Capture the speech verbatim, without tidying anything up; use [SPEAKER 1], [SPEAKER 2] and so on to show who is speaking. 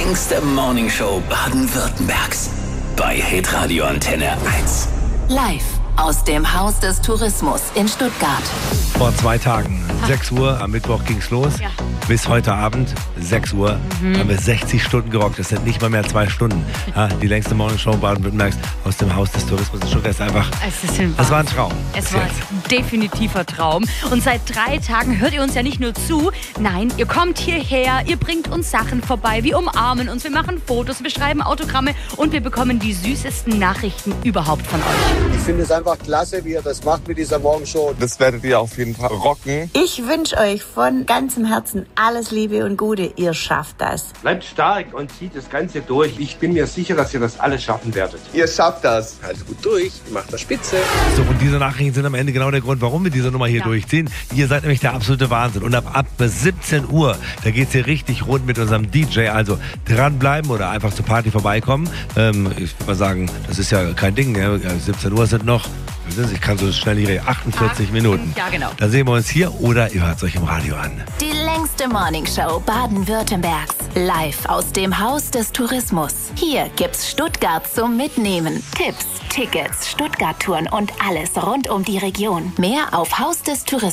[SPEAKER 1] längste Morningshow Baden-Württembergs. Bei Hitradio Antenne eins.
[SPEAKER 2] Live aus dem Haus des Tourismus in Stuttgart.
[SPEAKER 3] Vor zwei Tagen, sechs Uhr, am Mittwoch ging's los. Ja. Bis heute Abend, sechs Uhr, mhm. haben wir sechzig Stunden gerockt. Das sind nicht mal mehr zwei Stunden. Ja, die längste Morningshow Baden-Württembergs aus dem Haus des Tourismus in Stuttgart ist einfach,
[SPEAKER 4] es ist ein
[SPEAKER 3] das war ein Traum.
[SPEAKER 4] Es war ein definitiver Traum. Und seit drei Tagen hört ihr uns ja nicht nur zu, nein, ihr kommt hierher, ihr bringt uns Sachen vorbei, wir umarmen uns, wir machen Fotos, wir schreiben Autogramme und wir bekommen die süßesten Nachrichten überhaupt von euch.
[SPEAKER 5] Ich finde es einfach klasse, wie ihr das macht mit dieser Morgenshow.
[SPEAKER 6] Das werdet ihr auf jeden Fall rocken.
[SPEAKER 7] Ich wünsche euch von ganzem Herzen alles Liebe und Gute. Ihr schafft das.
[SPEAKER 8] Bleibt stark und zieht das Ganze durch. Ich bin mir sicher, dass ihr das alles schaffen werdet.
[SPEAKER 5] Ihr schafft das. Haltet gut durch. Ihr macht das spitze.
[SPEAKER 3] So, und diese Nachrichten sind am Ende genau der Grund, warum wir diese Nummer hier ja. durchziehen. Ihr seid nämlich der absolute Wahnsinn. Und ab, ab siebzehn Uhr, da geht's hier richtig rund mit unserem D J. Also dranbleiben oder einfach zur Party vorbeikommen. Ähm, ich würde mal sagen, das ist ja kein Ding. Ja. siebzehn Uhr sind noch... Ich kann so schnell hier achtundvierzig Minuten.
[SPEAKER 4] Ja, genau.
[SPEAKER 3] Da sehen wir uns hier oder ihr hört es euch im Radio an.
[SPEAKER 2] Die längste Morningshow Baden-Württembergs. Live aus dem Haus des Tourismus. Hier gibt's Stuttgart zum Mitnehmen. Tipps, Tickets, Stuttgart-Touren und alles rund um die Region. Mehr auf haus des tourismus